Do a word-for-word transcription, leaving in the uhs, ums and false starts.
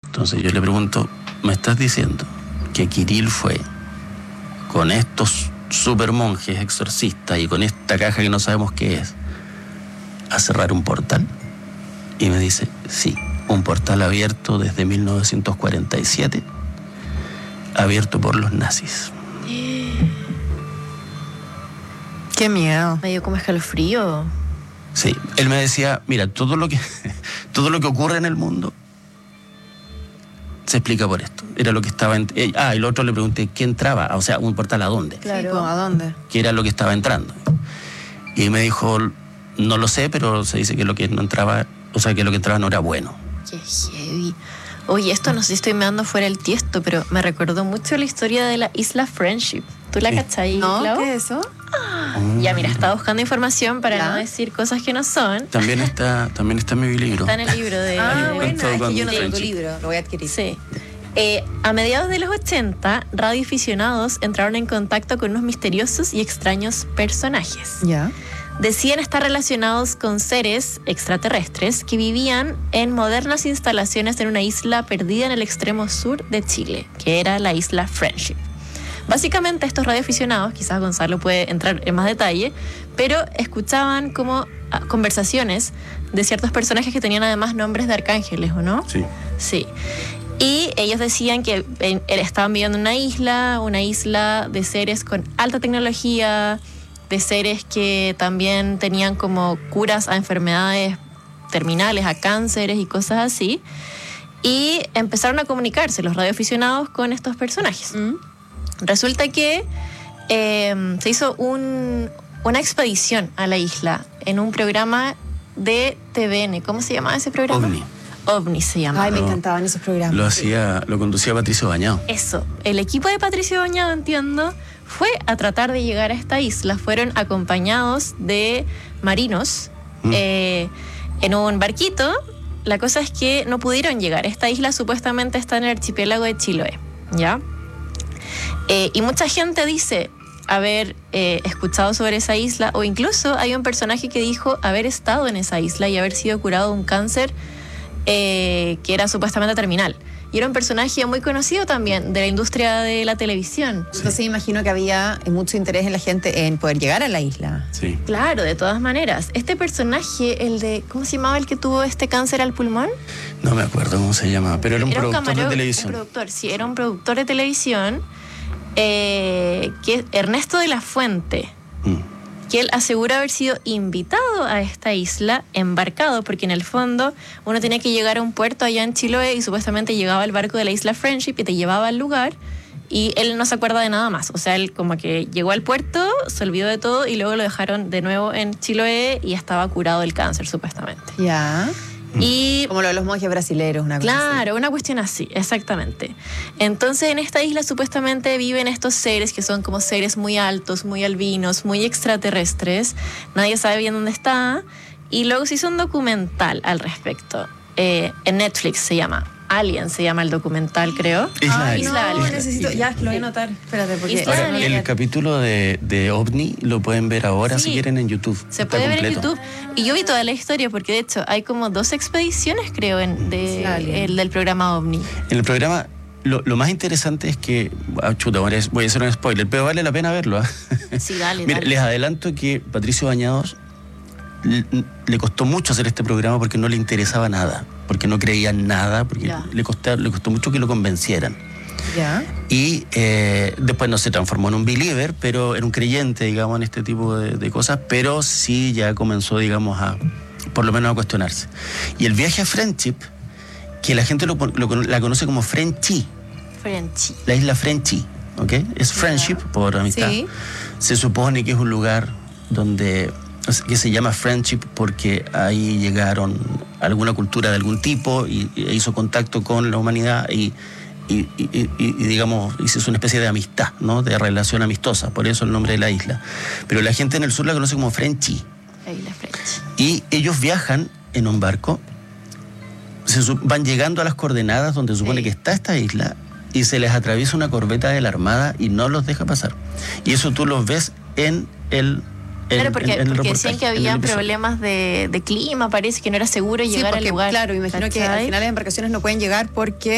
Entonces yo le pregunto, ¿me estás diciendo que Kirill fue con estos super monjes exorcistas y con esta caja que no sabemos qué es a cerrar un portal? Y me dice, sí, un portal abierto desde mil novecientos cuarenta y siete, abierto por los nazis. Qué miedo. Me dio como escalofrío. Sí, él me decía, mira, todo lo que todo lo que ocurre en el mundo se explica por esto. Era lo que estaba en, eh, ah, y el otro le pregunté, ¿qué entraba? O sea, un portal ¿a dónde? Claro. Sí, ¿a dónde? ¿Qué era lo que estaba entrando? Y me dijo, no lo sé, pero se dice que lo que no entraba, o sea, que lo que entraba no era bueno. Qué heavy. Oye, esto no sé si estoy meando fuera el tiesto, pero me recordó mucho la historia de la isla Friendship. ¿Tú la Sí. cachai, ¿No? Clau? ¿Qué es eso? Mm. Ya, mira, estaba buscando información para ¿Ya? no decir cosas que no son. También está, también está en mi libro. Está en el libro de... Ah, de- bueno, es que yo no tengo Friendship. libro, lo voy a adquirir. Sí. Eh, a mediados de los ochenta, radioaficionados entraron en contacto con unos misteriosos y extraños personajes. Ya. Decían estar relacionados con seres extraterrestres que vivían en modernas instalaciones en una isla perdida en el extremo sur de Chile, que era la isla Friendship. Básicamente estos radioaficionados, quizás Gonzalo puede entrar en más detalle, pero escuchaban como ah, conversaciones de ciertos personajes que tenían además nombres de arcángeles, ¿o no? Sí. Sí. Y ellos decían que en- estaban viviendo en una isla, una isla de seres con alta tecnología, de seres que también tenían como curas a enfermedades terminales, a cánceres y cosas así. Y empezaron a comunicarse los radioaficionados con estos personajes. Mm. Resulta que eh, se hizo un, una expedición a la isla en un programa de T V N. ¿Cómo se llamaba ese programa? OVNI. OVNI se llamaba. Ay, me Lo- encantaban esos programas. Lo hacía, lo conducía Patricio Bañado. Eso, el equipo de Patricio Bañado, entiendo, fue a tratar de llegar a esta isla. Fueron acompañados de marinos Mm. eh, en un barquito. La cosa es que no pudieron llegar. Esta isla supuestamente está en el archipiélago de Chiloé, ¿ya? Eh, y mucha gente dice haber eh, escuchado sobre esa isla, o incluso hay un personaje que dijo haber estado en esa isla y haber sido curado de un cáncer eh, que era supuestamente terminal. Y era un personaje muy conocido también de la industria de la televisión. Entonces imagino que había mucho interés en la gente en poder llegar a la isla. Sí. Claro, de todas maneras. Este personaje, el de, ¿cómo se llamaba el que tuvo este cáncer al pulmón? No me acuerdo cómo se llamaba, pero era un Era un productor camaró- de televisión. Un productor, sí, era un productor de televisión, eh, que es Ernesto de la Fuente, Mm. que él asegura haber sido invitado a esta isla, embarcado, porque en el fondo uno tenía que llegar a un puerto allá en Chiloé y supuestamente llegaba el barco de la isla Friendship y te llevaba al lugar, y él no se acuerda de nada más. O sea, él como que llegó al puerto, se olvidó de todo y luego lo dejaron de nuevo en Chiloé y estaba curado del cáncer supuestamente. Ya. Y Como lo de los monjes brasileros, una cosa así. claro, una cuestión así, exactamente. Entonces, en esta isla supuestamente viven estos seres que son como seres muy altos, muy albinos, muy extraterrestres. Nadie sabe bien dónde está. Y luego se hizo un documental al respecto. Eh, en Netflix se llama Alien, se llama el documental, creo. Isla Ay, Alien. no, Alien. necesito, ya, lo voy a anotar. Espérate, porque... Isla Ahora, Alien. el capítulo de, de OVNI lo pueden ver ahora Sí. si quieren en YouTube. Se Está puede ver en completo. YouTube. Y yo vi toda la historia porque, de hecho, hay como dos expediciones, creo, en, de, Isla Alien. el, del programa OVNI. En el programa, lo, lo más interesante es que, ah, chuta, voy a- voy a hacer un spoiler, pero vale la pena verlo. ¿ah? Sí, dale, Mira, dale. les adelanto que Patricio Bañados le, le costó mucho hacer este programa porque no le interesaba nada, porque no creía en nada, porque Ya. le, costó, le costó mucho que lo convencieran. Ya. Y eh, después no se transformó en un believer, pero era un creyente, digamos, en este tipo de, de cosas, pero sí ya comenzó, digamos, a, por lo menos a cuestionarse. Y el viaje a Friendship, que la gente lo, pon- lo cono- la conoce como Frenchy, Frenchy. la isla Frenchy, ¿ok? Es Friendship por amistad. Sí. Se supone que es un lugar donde, o sea, que se llama Friendship porque ahí llegaron alguna cultura de algún tipo y, y hizo contacto con la humanidad y, y, y- y- y, digamos, hizo una especie de amistad, ¿no? De relación amistosa, por eso el nombre de la isla. Pero la gente en el sur la conoce como Frenchy. La isla Frenchy. Y ellos viajan en un barco, se su- van llegando a las coordenadas donde se supone Sí. que está esta isla y se les atraviesa una corbeta de la Armada y no los deja pasar. Y eso tú los ves en el en- Claro, porque, en- en el porque reportaje, decían que en el había episodio. problemas de, de clima, parece que no era seguro Sí, llegar porque, al lugar. claro, imagino que al ¿cachai? final las embarcaciones no pueden llegar porque